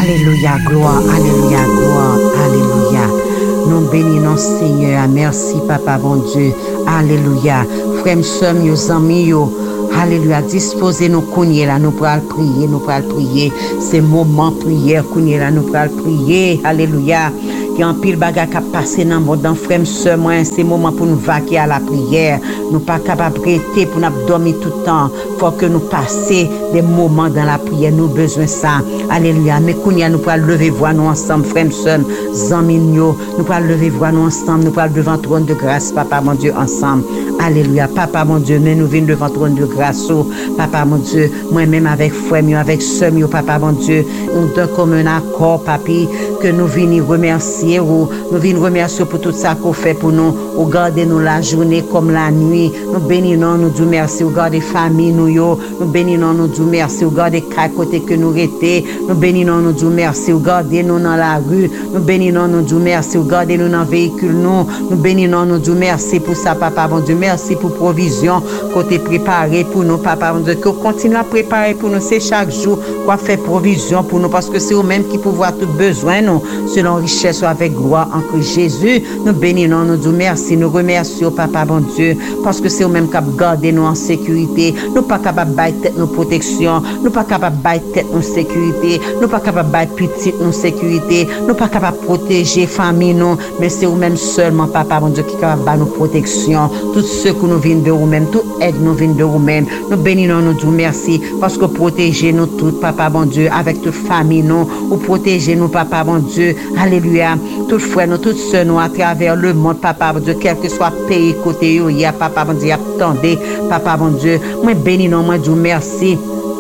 Alléluia, gloire, alléluia, gloire, alléluia. Nous bénissons Seigneur. Merci, Papa, bon Dieu. Alléluia. Frères, sœurs, mes amis, alléluia. Disposez nous cogner là, nous pourrons prier, nous pourrons prier. C'est moment prière, cogner là, nous pourrons prier. Alléluia. Il y a un pile bagarre qui a passé dans le monde, dans frère, sœur, moi, c'est moment pour nous vaquer à la prière. Nous pas capables de rester pour nous dormir tout le temps. Faut que nous passions des moments dans la prière. Nous avons besoin de ça. Alléluia. Mais Kounia, nous pourrons lever voix nous ensemble, frère, sœur, amis, nous pourrons lever voix nous ensemble. Nous pourrons devant le trône de grâce, Papa, mon Dieu, ensemble. Alléluia. Papa, mon Dieu, mais nous venons devant le trône de grâce. Papa, mon Dieu, moi-même avec frère, avec sœur, Papa, mon Dieu, nous donne comme un accord, papi, que nous venons remercier. Nous venons remercier pour tout ça qu'on fait pour nous. Ou garder nous la journée comme la nuit. Nous bénissons, nous disons merci. Ou garder famille nous yo. Nous bénissons, nous disons merci. Ou garder côté que nous étions. Nous bénissons, nous disons merci. Ou garder nous dans la rue. Nous bénissons, nous disons merci. Ou garder nous dans le véhicule nous. Nous bénissons, nous disons merci pour ça, Papa, mon Dieu. Merci pour provision côté préparé pour nous, Papa, mon Dieu. Que continue à préparer pour nous. C'est chaque jour qu'on fait provision pour nous. Parce que c'est vous-même qui pouvez avoir tout besoin, nous. Selon richesse avec gloire en Christ Jésus. Nous bénissons, nous disons merci. Nous remercions, Papa, bon Dieu. Parce que c'est vous-même qui gardez nous en sécurité. Nous pas capables de bailler tête nos protections. Nous pas capables de bailler tête nos sécurité. Nous pas capables de bailler petite nos sécurité. Nous pas capables de protéger famille nous. Mais c'est vous-même seulement, Papa, bon Dieu, qui est capable de bailler nos protections. Tout ce que nous venons de vous-même, toute aide nous vient de vous-même. Nous bénissons, nous disons merci. Parce que protégez nous toutes, Papa, bon Dieu, avec toute famille nous. Ou protégez nous, Papa, bon Dieu. Alléluia. Toutes frères, nous, toutes sœurs, nous, à travers le monde, Papa, bon Dieu, quel que soit pays, côté, il y a, Papa, bon Dieu, attendez, Papa, bon Dieu. Moi, bénis nous, moi, Dieu, merci.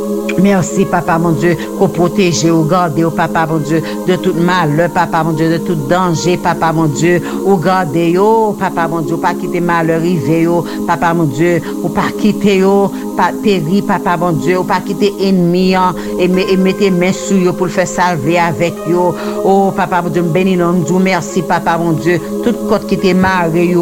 Merci, Papa, mon Dieu, pour protéger, ou garder, Papa, mon Dieu, de tout malheur, Papa, mon Dieu, de tout danger, Papa, mon Dieu, ou garder, Papa, mon Dieu, pas quitter malheur, rivé, Papa, mon Dieu, ou pas quitter, pas périr, Papa, mon Dieu, ou pas quitter ennemi, et mettez main sur eux pour le faire salver avec eux. Oh, Papa, mon Dieu, bénis nous, merci, Papa, mon Dieu, toute côte qui t'est marré,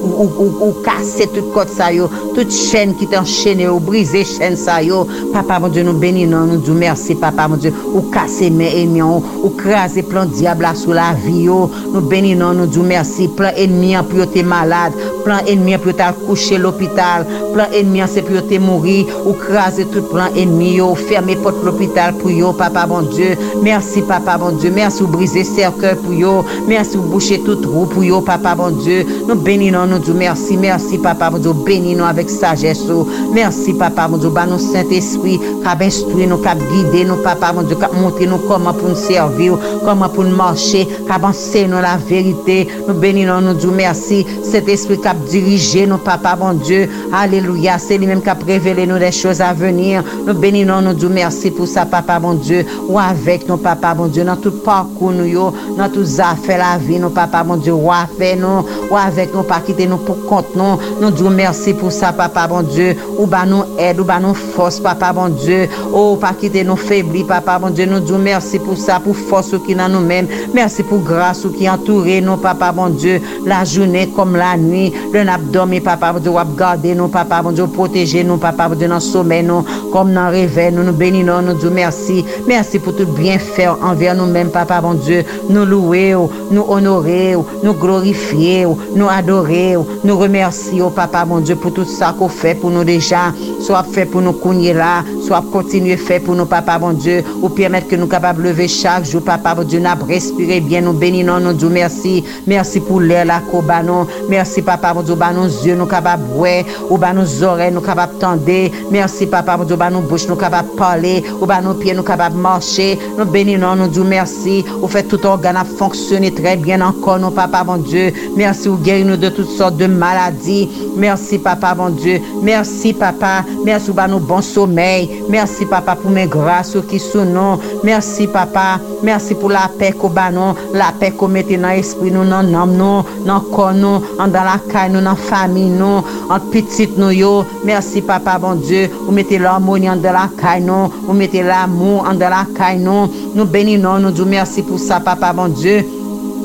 ou casser toute côte, ça, toute chaîne qui t'enchaîne, ou briser chaîne, ça, Papa, mon Dieu, nous bénissons, nous disons merci, Papa, mon Dieu, ou casser mes ennemis, ou craser plein diable sous la vie, nous bénissons, nous disons merci, plein ennemis pour te malade, plein ennemis pour te coucher l'hôpital, plein ennemis c'est pour te mourir, ou craser tout plein ennemis, ou fermer porte l'hôpital pour yo, Papa, mon Dieu, merci, Papa, mon Dieu, merci ou briser cercueil pour yo, merci ou boucher tout trou pour yo, Papa, mon Dieu, nous bénissons, nous disons merci, merci, Papa, mon Dieu, bénis-nous avec sagesse, merci, Papa, mon Dieu, bah nous Saint-Esprit, instruire nous, cap guider nous, Papa, mon Dieu, cap montrer nous comment pour nous servir, comment pour nous marcher, cap enseigner nous la vérité. Nous bénissons, nous disons merci. Cet esprit cap diriger nous, Papa, mon Dieu. Alléluia. C'est lui-même qui a révélé nous des choses à venir. Nous bénissons, nous disons merci pour ça, Papa, mon Dieu. Ou avec nous, Papa, mon Dieu, dans tout parcours nous, dans tout affaires la vie, nous, Papa, mon Dieu, ou avec nous, ou avec nous, pas quitter nous pour compte nous. Nous disons merci pour ça, Papa, mon Dieu. Ou bah nous aide, ou bah nous force, Papa, mon Dieu. Oh, pas quitter nous faiblis, Papa, mon Dieu, nous disons merci pour ça, pour force qui est dans nous-mêmes. Merci pour grâce qui entoure nous, Papa, mon Dieu, la journée comme la nuit. Le abdomen, Papa, mon Dieu, garder nous, Papa, mon Dieu, protéger nous, Papa, mon Dieu, dans le sommeil, nous, comme dans le réveil, nous bénissons, nous disons merci. Merci pour tout bien faire envers nous-mêmes, Papa, mon Dieu. Nous louer, nous honorer, nous glorifier, nous adorer, nous remercier, Papa, mon Dieu, pour tout ça qu'on fait pour nous déjà, soit fait pour nous cogner là, soit continuer à faire pour nous, Papa, bon Dieu, ou permettre que nous capables de lever chaque jour, Papa, bon Dieu, nous respirer bien, nous bénissons, nous disons merci. Merci pour l'air, la cobanon. Merci, Papa, bon Dieu, nos yeux, nous capables de voir, ou nos oreilles, nous capables de tendre. Merci, Papa, bon Dieu, nos bouches, nous capables de parler, ou nos pieds, nous capables de marcher. Nous bénissons, nous disons merci. Ou fait tout organe à fonctionner très bien encore, nous, Papa, bon Dieu. Merci, ou guérir nous de toutes sortes de maladies. Merci, Papa, bon Dieu. Merci, Papa. Merci, ou nos bons sommeil. Merci, Papa, pour mes grâces qui sont nous. Merci, Papa. Merci pour la paix qu'on bat nous, la paix qu'on met dans l'esprit nous, dans l'âme nous, dans le corps nous, dans la caille nous, dans la famille nous, en petite nous yo. Merci, Papa, bon Dieu. Vous mettez l'harmonie dans la caille nous, vous mettez l'amour dans la caille nous. Nous bénissons, nous disons merci pour ça, Papa, bon Dieu.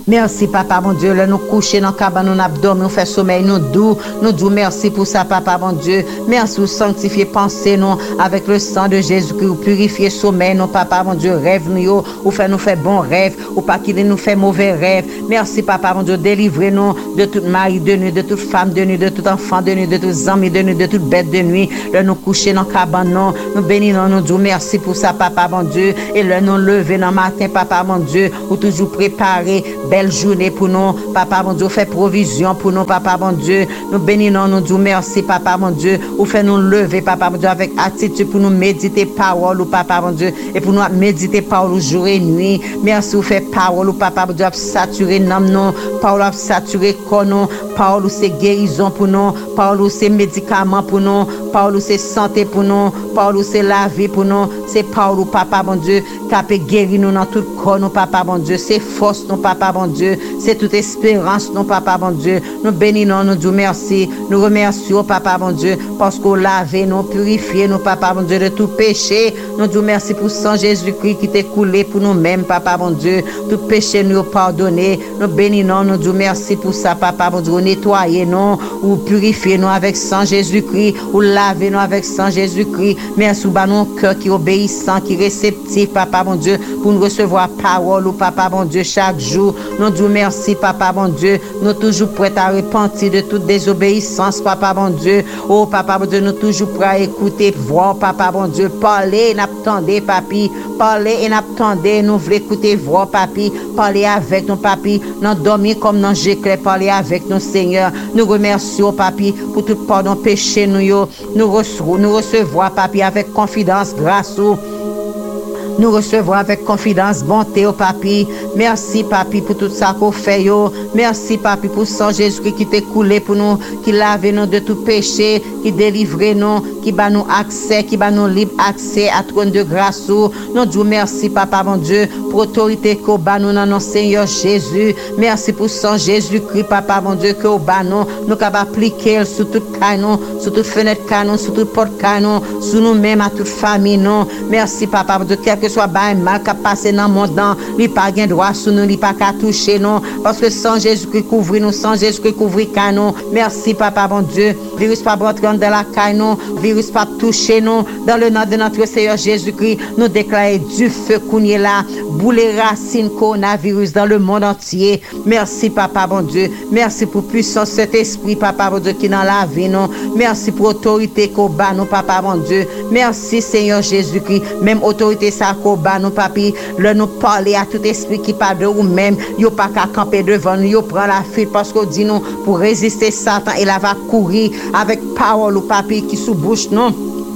Merci, papa, mon Dieu. Là, nous coucher dans le cabane, nous abdomen, nous fait sommeil, nous doux. Nous disons merci pour ça, papa, mon Dieu. Merci pour sanctifier pensée, nous, avec le sang de Jésus-Christ, ou purifier sommeil, nous, papa, mon Dieu. Rêve, nous, ou fait nous faire bon rêve, ou pas qu'il nous fait mauvais rêve. Merci, papa, mon Dieu. Délivrez-nous de toute mari de nuit, de toute femme de nuit, de tout enfant de nuit, de tous amis de nuit, de toute bête de nuit. Là, nous coucher dans le cabane, nous bénissons, nous disons merci pour ça, papa, mon Dieu. Et là, nous lever dans le matin, papa, mon Dieu, ou toujours préparer belle journée pour nous, papa, mon Dieu, fait provision pour nous, papa, mon Dieu. Nous bénissons, nous disons merci, papa, mon Dieu, ou fait nous lever, papa, mon Dieu, avec attitude pour nous méditer parole, ou papa, mon Dieu, et pour nous méditer parole jour et nuit. Merci, ou fait parole, ou papa, mon Dieu, saturer nous, parole saturer corps nous, parole c'est guérison pour nous, parole c'est médicament pour nous, parole c'est santé pour nous, parole c'est la vie pour nous, c'est parole, papa, mon Dieu, qui peut guérir nous dans tout corps, nous, papa, mon Dieu, c'est force, nous, papa, mon Dieu, c'est toute espérance, nous, papa, mon Dieu. Nous bénissons, nous disons merci, nous remercions, papa, mon Dieu, parce qu'on lave, nous purifié, nous, papa, mon Dieu, de tout péché. Nous disons merci pour sang Jésus-Christ qui t'est coulé pour nous-mêmes, papa, mon Dieu. Tout péché nous pardonné. Nous bénissons, nous disons merci pour ça, papa, mon Dieu. Nettoyer nous, ou purifier nous avec sang Jésus-Christ, ou laver nous avec sang Jésus-Christ. Merci pour nos cœurs qui obéissant, qui réceptif, papa, mon Dieu, pour nous recevoir parole, ou papa, mon Dieu, chaque jour. Nous disons merci, papa, mon Dieu. Nous toujours prêts à repentir de toute désobéissance, papa, mon Dieu. Oh, papa, mon Dieu, nous toujours prêts à écouter, voir, papa, mon Dieu. Parler, n'attendez, papi. Parler et n'attendez, nous voulons écouter, voir, papi. Parler avec nous, papi. Nous dormir comme nous j'éclaire, parler avec nous, Seigneur. Nous remercions, papi, pour tout pardon péché, nous recevoir, papi, avec confidence, grâce au. Nous recevons avec confidence, bonté, oh papi. Merci, papi, pour tout ça qu'on fait, yo. Merci, papi, pour sang Jésus-Christ qui t'est coulé pour nous, qui lave nous de tout péché, qui délivre nous, qui bat nous accès, qui bat nous libre accès à trône de grâce. Nous disons merci, papa, mon Dieu, pour l'autorité qu'on bat nous dans notre Seigneur Jésus. Merci pour sang Jésus-Christ, papa, mon Dieu, qu'on bat nous capables d'appliquer sur toute canon, sur toute fenêtre canon, sur toute porte canon, sur nous-mêmes, à toute famille, non. Merci, papa, mon Dieu, que soit bas mal qui passe dans le monde, il pas gain droit sur nous, il pas qu'à toucher nous, parce que sans Jésus-Christ couvre nous, sans Jésus-Christ couvre nous. Merci, papa, bon Dieu. Virus pas rentrer dans la caille, nous, virus pas toucher nous. Dans le nom de notre Seigneur Jésus-Christ, nous déclarons du feu qu'on est là, bouler racine coronavirus dans le monde entier. Merci, papa, bon Dieu. Merci pour puissance cet esprit, papa, bon Dieu, qui est dans la vie, nous. Merci pour autorité qu'on bat nous, papa, bon Dieu. Merci, Seigneur Jésus-Christ. Même autorité ça Koba, nous, papi, le nous parler à tout esprit qui parle de vous-même, yo pas qu'à camper devant nous, yo prend la fuite parce qu'on dit nous, pour résister Satan, il va courir avec parole ou papi qui sous bouche, non.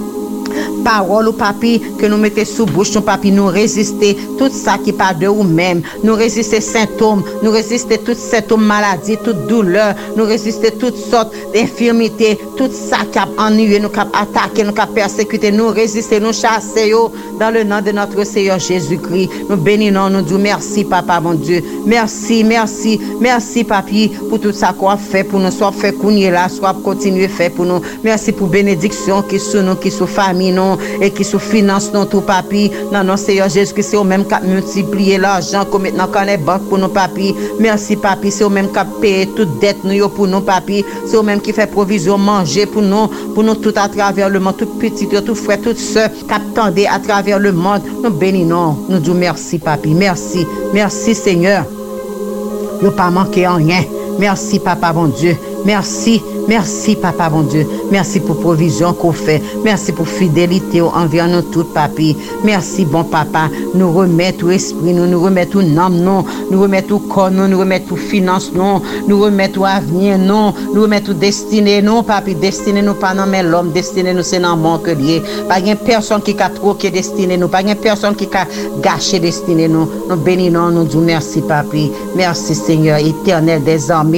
Parole ou papi que nous mettons sous bouche, nous papi, nous résister tout ça qui parle de nous-mêmes, nous résister symptômes, nous résister toutes symptômes maladies, toute douleur, nous résister toutes sortes d'infirmités, tout ça qui a ennuyé, nous qui a attaqué, nous qui a persécuté, nous résister, nous chasser dans le nom de notre Seigneur Jésus-Christ. Nous bénissons, nous disons merci, papa, mon Dieu. Merci, merci, merci, papi, pour tout ça qu'on a fait pour nous, soit fait qu'on y est là, soit continuer faire pour nous. Merci pour bénédiction qui sont nous, qui sont famille, nous, et qui sous finance non tout papi non non Seigneur Jésus Christ c'est au même qui multiplier l'argent comme maintenant quand les banques pour nous papi. Merci papi, c'est au même qui payer toute dette nous pour nous papi, c'est au même qui fait provision manger pour nous tout à travers le monde, tout petit, tout frère, tout sœur qui attendait à travers le monde. Nous bénissons, nous disons merci papi, merci, merci Seigneur. Nous pas manquer en rien. Merci papa bon Dieu. Merci, merci papa bon Dieu. Merci pour provision qu'on fait. Merci pour fidélité envers nous tout papi. Merci bon papa. Nous remettons esprit, nous remettons âme, nous remettons corps, nous remettons finance, nous remettons avenir, nous remettons destinée, papi. Destinée nous pas dans mais l'homme, destinée nous c'est dans mon que lié. Pas une personne qui a troqué destinée nous, pas une personne qui a gâché destinée nous. Nous bénissons, nous disons merci papi. Merci Seigneur éternel des armées.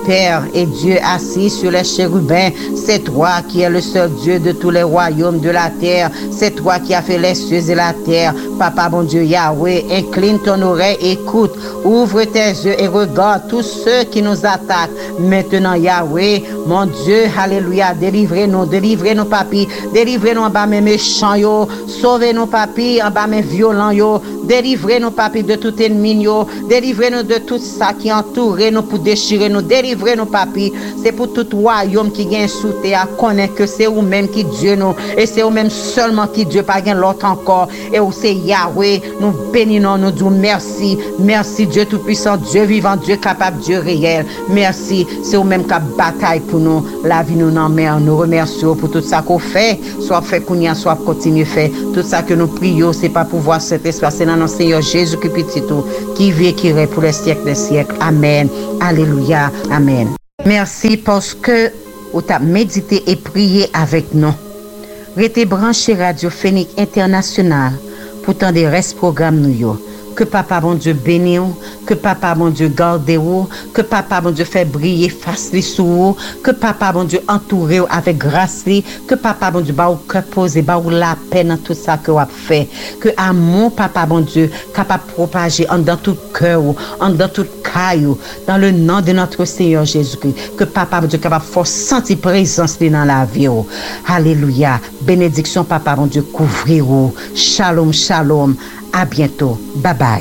Père et Dieu assis sur les chérubins. C'est toi qui es le seul Dieu de tous les royaumes de la terre. C'est toi qui as fait les cieux et la terre. Papa, bon Dieu, Yahweh, incline ton oreille, écoute, ouvre tes yeux et regarde tous ceux qui nous attaquent. Maintenant, Yahweh, mon Dieu, alléluia, délivrez-nous, papi, délivrez-nous en bas mes méchants, yo, sauvez-nous, papi, en bas mes violents, yo, délivrez-nous, papi, de tout ennemi, yo, délivrez-nous de tout ça qui entoure nous pour déchirer nous, délivrez-nous, papi, c'est pour tout royaume qui vient sous terre, connaître que c'est vous-même qui Dieu nous, et c'est vous-même seulement qui Dieu, pas l'autre encore, et où c'est Yahweh, nous bénissons, nous disons merci, merci Dieu tout-puissant, Dieu vivant, Dieu capable, Dieu réel, merci, c'est vous-même qui bataille pour nous, la vie nous en mer, nous remercions pour tout ça qu'on fait, soit fait qu'on y a, soit continue faire, tout ça que nous prions, c'est pas pour voir cet espace, c'est dans notre Seigneur Jésus-Christ qui vit et qui règne pour les siècles des siècles, amen, alléluia, amen. Merci parce que vous avez médité et prié avec nous. Restez branché Radio Phoenix International pour tant de restes programmes nous. Que Papa bon Dieu bénisse, que Papa bon Dieu garde vous, que Papa bon Dieu fait briller face les sous vous, que Papa bon Dieu entoure avec grâce, que Papa bon Dieu ba ou cœur posé, ba ou la paix dans tout ça que vous avez fait, que amour Papa bon Dieu capable de propager en dans tout cœur, en dans tout caillou, dans le nom de notre Seigneur Jésus-Christ, que Papa bon Dieu capable de sentir présence dans la vie. Alléluia. Bénédiction Papa bon Dieu couvrir vous. Shalom, shalom. À bientôt. Bye bye.